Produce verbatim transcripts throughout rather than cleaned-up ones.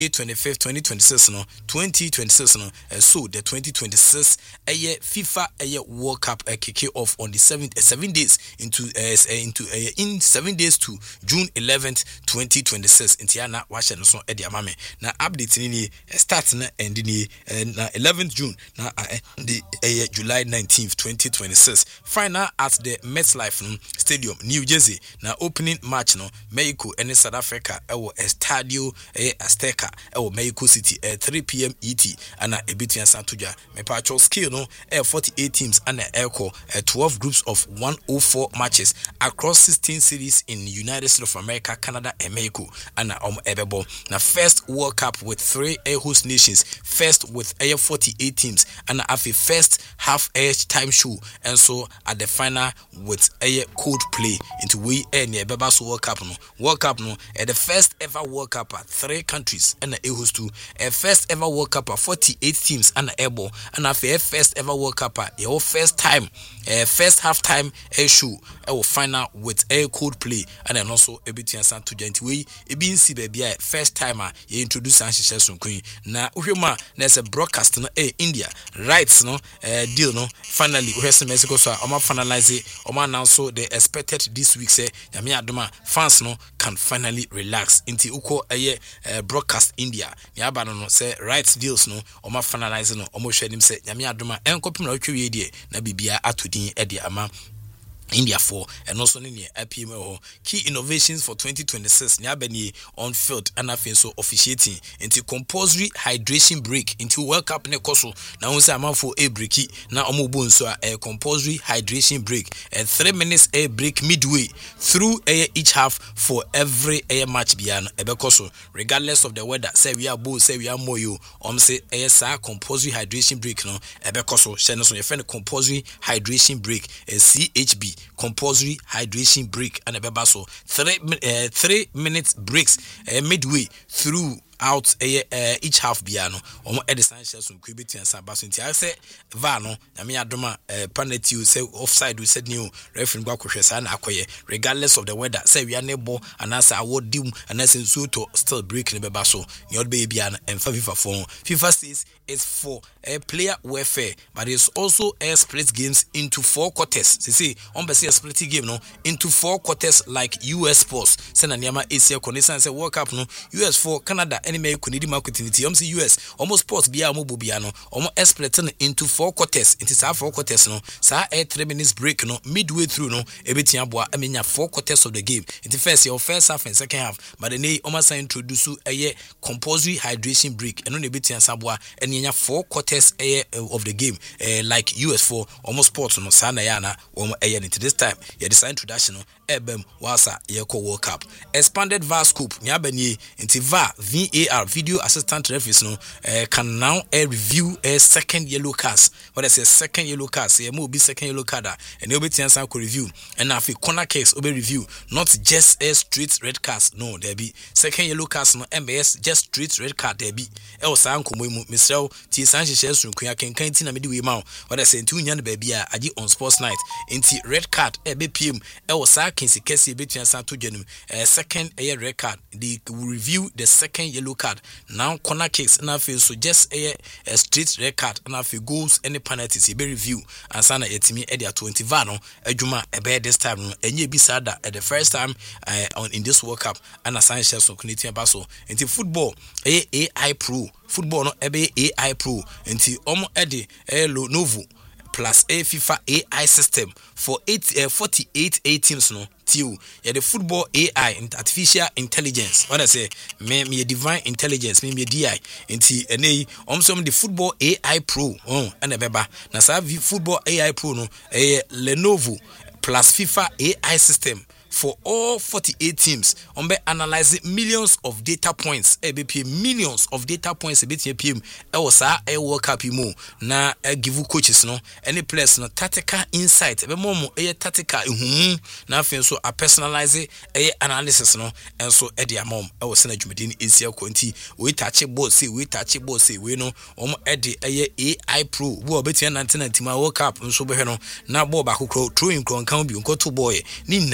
twenty-fifth twenty twenty-six no twenty twenty-six no uh, so the twenty twenty-six uh, FIFA uh, World Cup uh, kick off on the seventh uh, seven days into uh, into uh, in seven days to June eleventh twenty twenty-six intiana washe no so e dia mame na update ni ni start na end ni na eleventh June na uh, the uh, July nineteenth twenty twenty-six final at the MetLife no, Stadium New Jersey na opening match no Mexico and South Africa e wo Estadio e Azteca e wo Mexico City at three p m E T ana ebitun santoja me patcho scale no e forty-eight teams and echo twelve groups of one oh four matches across sixteen cities in United States of America, Canada and Mexico and um ebebo na first World Cup with three air host nations, first with air forty-eight teams and a first half edge time show and so at the final with a code play into we air near Beba's World Cup no World Cup no at the first ever World Cup at three countries and a host to a first ever World Cup at forty-eight teams and a airball and a first ever World Cup at your first time uh, first half time air show I will final with a code play and then also a bit and to gent way it being see baby first timer you introduce and she queen na uhema there's a broadcast no eh India rights no uh, deal no finally we have Mexico so I'm finalize it I'm announce so they expected this week say nyame adoma fans no can finally relax into uko a uh, broadcast India nyaba no say rights deals no I'm finalize no I'm share him say nyame adoma enkopim na otwe die na bibia atodin e de ama India for and also in the P M O key innovations for twenty twenty-six Nyabeni on field and afin so officiating into compulsory hydration break into World Cup nekoso na unsa amount for a breaki na omubu nso a compulsory hydration break and three minutes a break midway through a each half for every a match biano ebekoso regardless of the weather say we are bo say we are moyo om say a sa compulsory hydration break no ebekoso shene so your friend compulsory hydration break a C H B compulsory hydration break and a bebaso three uh, three minutes breaks uh, midway through out a uh, each half biano or Edison Shelson Quibity and Sabasso. I say Vano, Namia Doma, Paneti, say offside, we said new reference Bakushes and Aquaye, regardless of the weather. Say we are neighbor and as I would do and as in Suto still breaking the Bebaso, your baby and FIFA phone. FIFA says it's for a player welfare, but it's also a split games into four quarters. They say on the split game no into four quarters like U S Sports. Send a Yama Asia Conessa and say World Cup no U S for Canada. Anime kunidi marketing um U S almost sports bia mo bobiano almost split into four quarters into sa four quarters no sa a three minutes break no midway through no ebetia boa amenya four quarters of the game into first your first half and second half but then almost introduce a compulsory hydration break and no ebetia saboa enya four quarters of the game uh, like U S for almost sports no sa na yana um into this time yeah this introduction no ebem wasa yeko World Cup expanded V A R scope nyabani into V A R V A R video assistant referees no uh, can now uh, review a uh, second yellow cards. What I say second yellow cards, say will be second yellow card and you'll be chance to review and if corner case will be review not just a straight red cards no there be second yellow cards no M B S just straight red card there be el san komo mu Mister T Sanche shares from kuya ken kan ti na me di we ma what I say ntu nya no baby a agi on sports night inti red card e be pm el sa kensi kesi be chance to genu second a red card they will review the second yellow card now corner kicks na feel so just a, a straight red card na feel goals any penalties e be review and sana etimi e dia twenty V A R no adwuma e be this time no enye bi sada at the first time uh, on in this World Cup and assign shares on community baso into football a AI Pro football no e be A I Pro into omo e de e lo novo plus a FIFA A I system for eight, uh, forty-eight A teams no till yeah the football A I artificial intelligence what I say me me divine intelligence me me D I inti ene omso the football A I Pro oh and beba na sa football A I Pro no eh Lenovo plus FIFA A I system for all forty-eight teams on be analyzing millions of data points e be millions of data points e be pm e wo sa e World Cup mu na e give coaches no any players no tactical insight e be mo e tactical ehum na afin so a personalize e analysis no and so e dia mom e wo se na dwumedin esia konti we touch ball say we touch ball say we no omo e de e A I Pro wo obetia nineteen ninety World Cup nso be hwe no na ball ba kokro throwing kron kan bi nko to boy ni na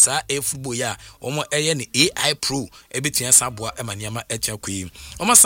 saa air football ya omo eye ne A I Pro ebetua saboa ema niam etua kɔ yi.